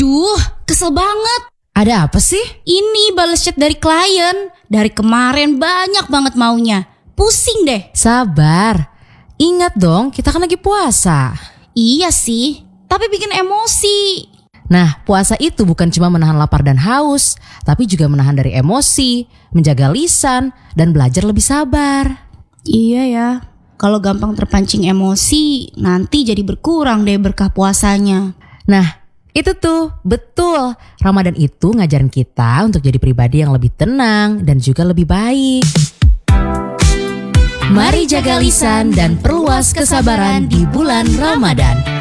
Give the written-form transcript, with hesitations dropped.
Duh, kesel banget. Ada apa sih? Ini balas chat dari klien. Dari kemarin banyak banget maunya. Pusing deh. Sabar. Ingat dong, kita kan lagi puasa. Iya sih, tapi bikin emosi. Nah, puasa itu bukan cuma menahan lapar dan haus, tapi juga menahan dari emosi, menjaga lisan, dan belajar lebih sabar. Iya ya, kalau gampang terpancing emosi, nanti jadi berkurang deh berkah puasanya. Nah, itu tuh, betul. Ramadan itu ngajarin kita untuk jadi pribadi yang lebih tenang dan juga lebih baik. Mari jaga lisan dan perluas kesabaran di bulan Ramadan.